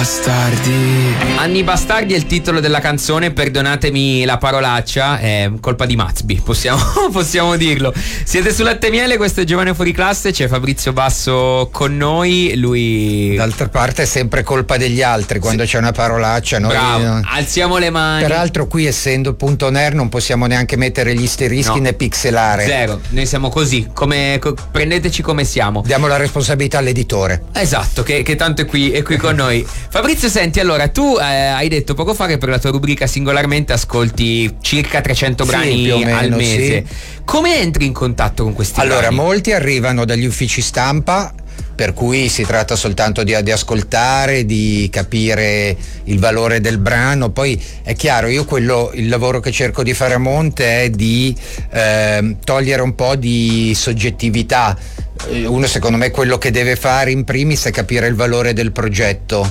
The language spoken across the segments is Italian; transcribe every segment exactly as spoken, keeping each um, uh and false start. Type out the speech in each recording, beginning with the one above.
Bastardi. Anni Bastardi è il titolo della canzone, perdonatemi la parolaccia, è colpa di Mazbi, possiamo, possiamo dirlo. Siete su Latte e Miele, questo è Giovane Fuori Classe, c'è Fabrizio Basso con noi, lui... D'altra parte è sempre colpa degli altri, quando sì. C'è una parolaccia noi... Bravo, non... alziamo le mani. Peraltro qui, essendo punto on air, non possiamo neanche mettere gli asterischi, no, né pixelare. Zero, noi siamo così, come, co- prendeteci come siamo. Diamo la responsabilità all'editore. Esatto, che, che tanto è qui, è qui con noi. Fabrizio, senti, allora tu eh, hai detto poco fa che per la tua rubrica Singolarmente ascolti circa trecento brani sì, più o meno, al mese. Sì. Come entri in contatto con questi allora, brani? Allora, molti arrivano dagli uffici stampa, per cui si tratta soltanto di, di ascoltare, di capire il valore del brano. Poi è chiaro, io quello, il lavoro che cerco di fare a monte è di eh, togliere un po' di soggettività. Uno, secondo me, quello che deve fare in primis è capire il valore del progetto,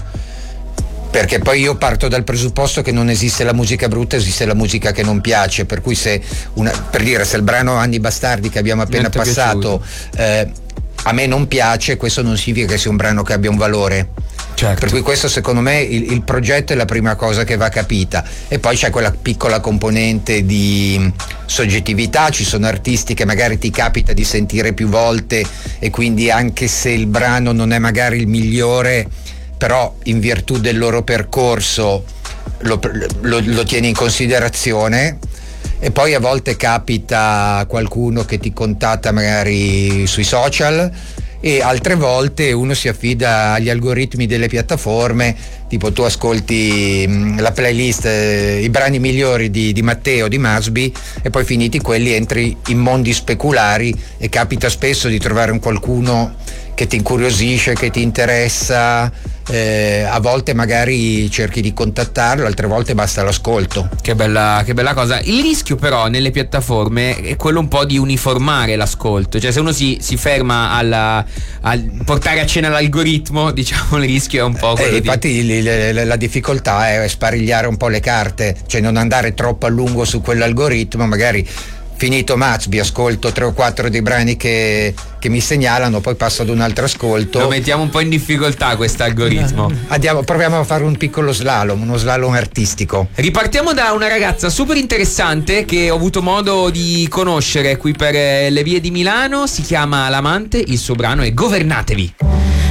perché poi io parto dal presupposto che non esiste la musica brutta, esiste la musica che non piace, per cui se una, per dire, se il brano Anni Bastardi che abbiamo appena passato eh, a me non piace, questo non significa che sia un brano che abbia un valore. Certo. Per cui questo, secondo me, il, il progetto è la prima cosa che va capita, e poi c'è quella piccola componente di soggettività. Ci sono artisti che magari ti capita di sentire più volte e quindi anche se il brano non è magari il migliore, però in virtù del loro percorso lo, lo, lo tieni in considerazione. E poi a volte capita qualcuno che ti contatta magari sui social, e altre volte uno si affida agli algoritmi delle piattaforme, tipo tu ascolti mh, la playlist, eh, i brani migliori di, di Matteo, di Masbi, e poi finiti quelli entri in mondi speculari, e capita spesso di trovare un qualcuno che ti incuriosisce, che ti interessa. Eh, a volte magari cerchi di contattarlo, altre volte basta l'ascolto. Che bella, che bella cosa. Il rischio però nelle piattaforme è quello un po' di uniformare l'ascolto, cioè se uno si, si ferma alla, a portare a cena l'algoritmo, diciamo, il rischio è un po' quello eh, di... infatti li, li, la difficoltà è sparigliare un po' le carte, cioè non andare troppo a lungo su quell'algoritmo. Magari finito Mazbi ascolto tre o quattro dei brani che, che mi segnalano, poi passo ad un altro ascolto. Lo mettiamo un po' in difficoltà questo algoritmo. Andiamo, proviamo a fare un piccolo slalom, uno slalom artistico. Ripartiamo da una ragazza super interessante che ho avuto modo di conoscere qui per le vie di Milano. Si chiama L'Amante, il suo brano è Governatevi.